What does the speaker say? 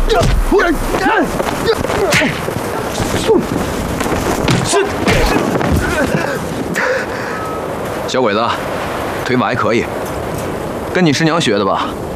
小鬼子，腿法还可以，跟你师娘学的吧？